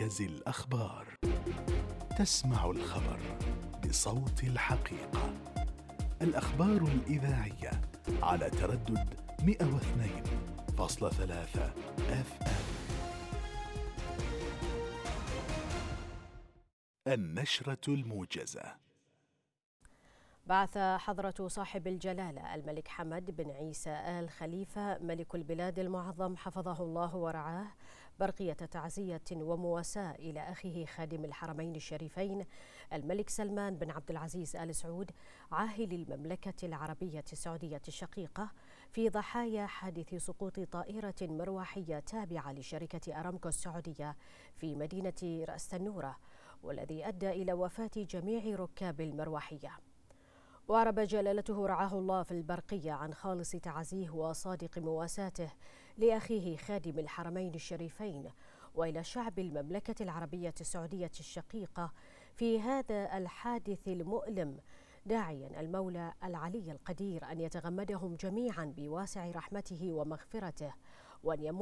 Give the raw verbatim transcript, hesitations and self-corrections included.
مركز الأخبار. تسمع الخبر بصوت الحقيقة. الأخبار الإذاعية على تردد مئة واثنين فاصلة ثلاثة أف أم. النشرة الموجزة. بعث حضرة صاحب الجلالة الملك حمد بن عيسى آل خليفة ملك البلاد المعظم حفظه الله ورعاه برقية تعزية ومواساة إلى أخيه خادم الحرمين الشريفين الملك سلمان بن عبد العزيز آل سعود عاهل المملكة العربية السعودية الشقيقة في ضحايا حادث سقوط طائرة مروحية تابعة لشركة أرامكو السعودية في مدينة رأس تنورة، والذي أدى إلى وفاة جميع ركاب المروحية. وأعرب جلالته رعاه الله في البرقية عن خالص تعزيه وصادق مواساته لأخيه خادم الحرمين الشريفين وإلى شعب المملكة العربية السعودية الشقيقة في هذا الحادث المؤلم، داعيا المولى العلي القدير أن يتغمدهم جميعا بواسع رحمته ومغفرته، وأن يمن